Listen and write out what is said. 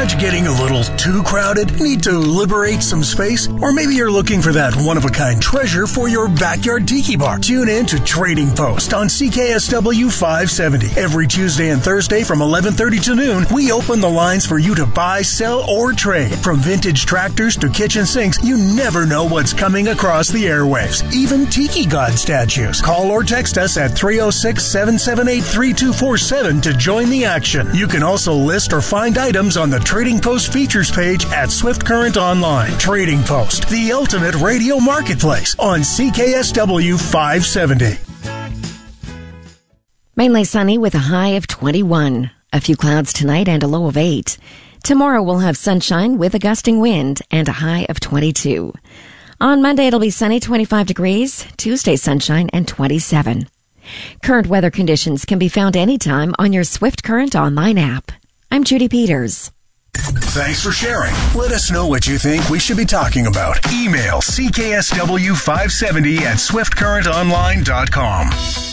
garage getting a little too crowded? Need to liberate some space? Or maybe you're looking for that one-of-a-kind treasure for your backyard tiki bar. Tune in to Trading Post on CKSW 570. Every Tuesday and Thursday from 11:30 to noon, we open the lines for you to buy, sell, or trade. From vintage tractors to kitchen sinks, you never know what's coming across the airwaves. Even Tiki God statues. Call or text us at 306-778-3247 to join the action. You can also list or find items on the Trading Post features page at Swift Current Online. Trading Post, the ultimate radio marketplace on CKSW 570. Mainly sunny with a high of 21. A few clouds tonight and a low of 8. Tomorrow we'll have sunshine with a gusting wind and a high of 22. On Monday it'll be sunny, 25 degrees. Tuesday sunshine and 27. Current weather conditions can be found anytime on your Swift Current Online app. I'm Judy Peters. Thanks for sharing. Let us know what you think we should be talking about. Email CKSW570 at swiftcurrentonline.com.